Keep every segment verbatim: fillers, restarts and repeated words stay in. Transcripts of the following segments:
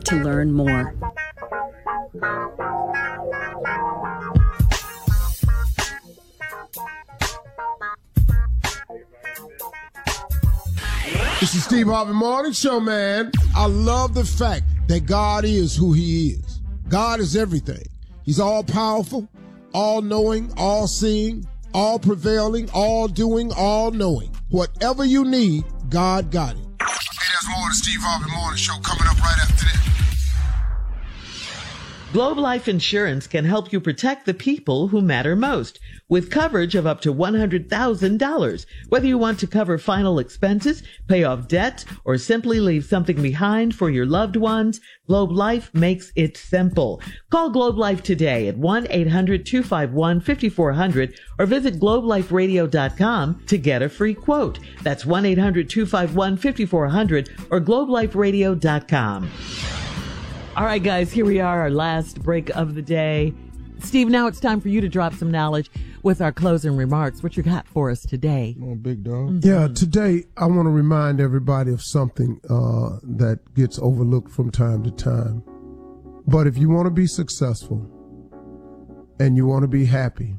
to learn more. This is Steve Harvey Morning Show, man. I love the fact that God is who he is. God is everything. He's all powerful, all knowing, all seeing, all prevailing, all doing, all knowing. Whatever you need, God got it. Hey, there's more of the Steve Harvey Morning Show coming up right after this. Globe Life Insurance can help you protect the people who matter most with coverage of up to one hundred thousand dollars. Whether you want to cover final expenses, pay off debt, or simply leave something behind for your loved ones, Globe Life makes it simple. Call Globe Life today at one eight hundred two five one five four zero zero or visit globe life radio dot com to get a free quote. That's one eight hundred two five one five four zero zero or globe life radio dot com. All right, guys, here we are, our last break of the day. Steve, now it's time for you to drop some knowledge with our closing remarks. What you got for us today? Oh, big dog. Mm-hmm. Yeah, today I want to remind everybody of something uh, that gets overlooked from time to time. But if you want to be successful and you want to be happy,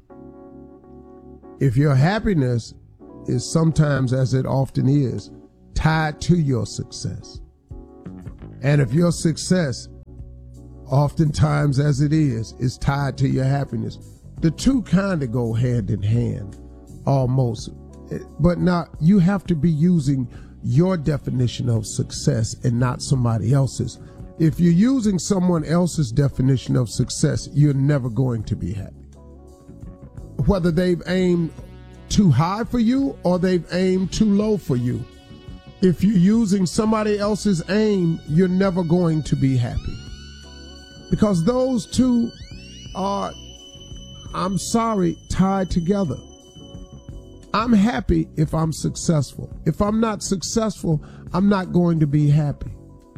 if your happiness is sometimes, as it often is, tied to your success, and if your success oftentimes, as it is, is tied to your happiness, the two kind of go hand in hand, almost. But now you have to be using your definition of success and not somebody else's. If you're using someone else's definition of success, you're never going to be happy. Whether they've aimed too high for you or they've aimed too low for you. If you're using somebody else's aim, you're never going to be happy. Because those two are, I'm sorry, tied together. I'm happy if I'm successful. If I'm not successful, I'm not going to be happy.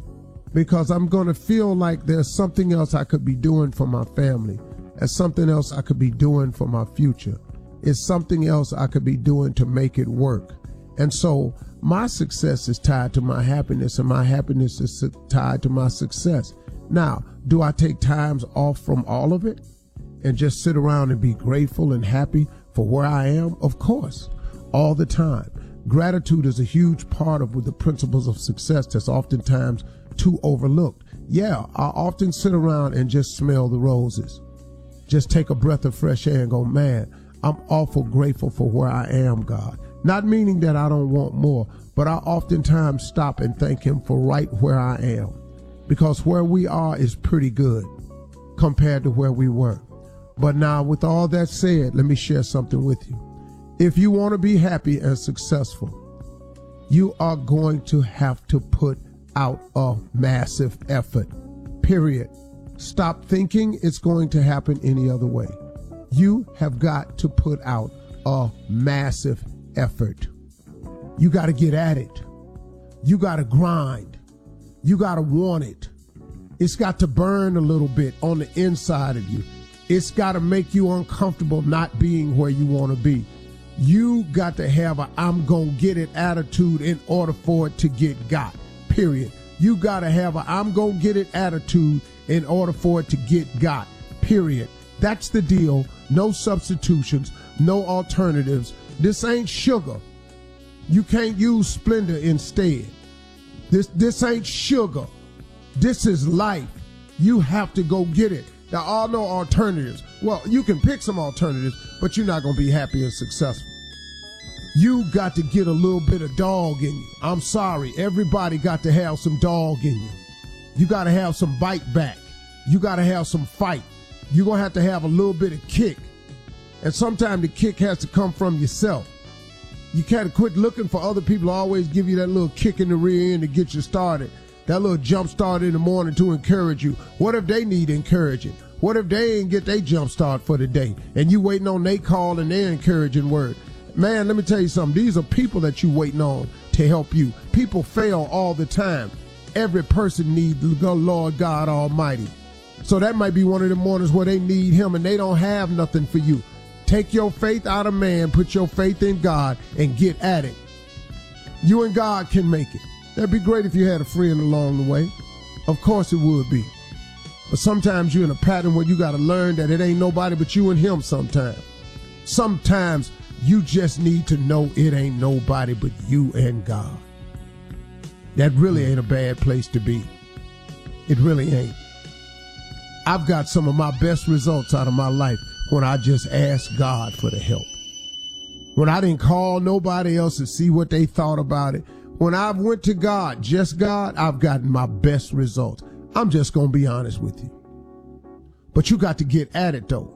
Because I'm going to feel like there's something else I could be doing for my family. There's something else I could be doing for my future. It's something else I could be doing to make it work. And so my success is tied to my happiness, and my happiness is tied to my success. Now, do I take times off from all of it and just sit around and be grateful and happy for where I am? Of course, all the time. Gratitude is a huge part of the principles of success that's oftentimes too overlooked. Yeah, I often sit around and just smell the roses. Just take a breath of fresh air and go, man, I'm awful grateful for where I am, God. Not meaning that I don't want more, but I oftentimes stop and thank him for right where I am. Because where we are is pretty good compared to where we were. But now, with all that said, let me share something with you. If you want to be happy and successful, you are going to have to put out a massive effort, period. Stop thinking it's going to happen any other way. You have got to put out a massive effort. You got to get at it. You got to grind. You got to want it. It's got to burn a little bit on the inside of you. It's got to make you uncomfortable not being where you want to be. You got to have a I'm going to get it attitude in order for it to get got, period. You got to have a I'm going to get it attitude in order for it to get got, period. That's the deal. No substitutions, no alternatives. This ain't sugar. You can't use Splenda instead. This this ain't sugar. This is life. You have to go get it. There are no alternatives. Well, you can pick some alternatives, but you're not going to be happy and successful. You got to get a little bit of dog in you. I'm sorry. Everybody got to have some dog in you. You got to have some bite back. You got to have some fight. You're going to have to have a little bit of kick. And sometimes the kick has to come from yourself. You can't quit looking for other people to always give you that little kick in the rear end to get you started. That little jump start in the morning to encourage you. What if they need encouraging? What if they ain't get their jump start for the day and you waiting on their call and their encouraging word? Man, let me tell you something. These are people that you waiting on to help you. People fail all the time. Every person needs the Lord God Almighty. So that might be one of the mornings where they need him and they don't have nothing for you. Take your faith out of man, put your faith in God, and get at it. You and God can make it. That'd be great if you had a friend along the way. Of course it would be. But sometimes you're in a pattern where you got to learn that it ain't nobody but you and him sometimes. Sometimes you just need to know it ain't nobody but you and God. That really ain't a bad place to be. It really ain't. I've got some of my best results out of my life when I just asked God for the help. When I didn't call nobody else to see what they thought about it. When I went to God, just God, I've gotten my best results. I'm just going to be honest with you. But you got to get at it, though.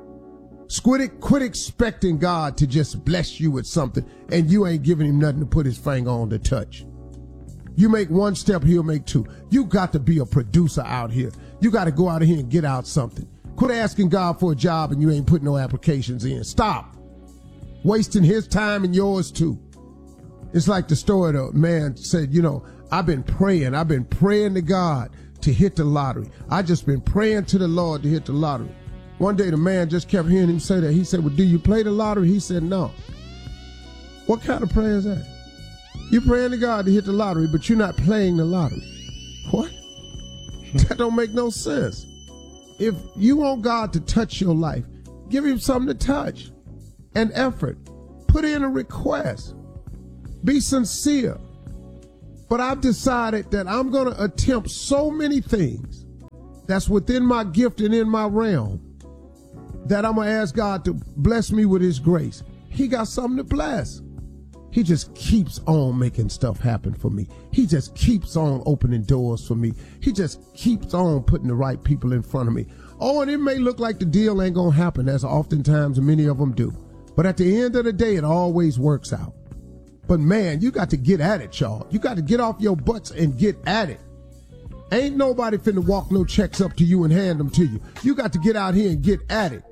Quit, quit expecting God to just bless you with something and you ain't giving him nothing to put his finger on to touch. You make one step, he'll make two. You got to be a producer out here. You got to go out of here and get out something. Quit asking God for a job and you ain't putting no applications in. Stop. Wasting his time and yours too. It's like the story the man said, you know, I've been praying. I've been praying to God to hit the lottery. I just been praying to the Lord to hit the lottery. One day the man just kept hearing him say that. He said, well, do you play the lottery? He said, no. What kind of prayer is that? You're praying to God to hit the lottery, but you're not playing the lottery. What? That don't make no sense. If you want God to touch your life, give him something to touch. An effort. Put in a request. Be sincere. But I've decided that I'm going to attempt so many things that's within my gift and in my realm that I'm going to ask God to bless me with his grace. He got something to bless. He just keeps on making stuff happen for me. He just keeps on opening doors for me. He just keeps on putting the right people in front of me. Oh, and it may look like the deal ain't going to happen, as oftentimes many of them do. But at the end of the day, it always works out. But man, you got to get at it, y'all. You got to get off your butts and get at it. Ain't nobody finna walk no checks up to you and hand them to you. You got to get out here and get at it.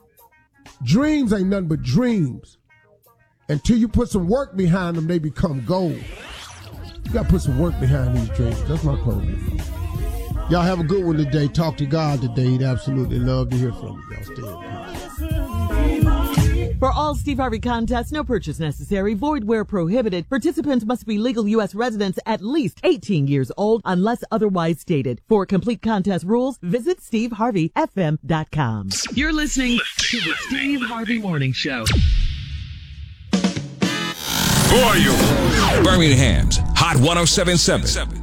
Dreams ain't nothing but dreams. Until you put some work behind them, they become gold. You got to put some work behind these dreams. That's my closing. Y'all have a good one today. Talk to God today. He'd absolutely love to hear from you. Y'all stay in peace. For all Steve Harvey contests, no purchase necessary, void where prohibited. Participants must be legal U S residents at least eighteen years old unless otherwise stated. For complete contest rules, visit steve harvey f m dot com. You're listening to the Steve Harvey Morning Show. Who are you? Birmingham's Hot one oh seven point seven.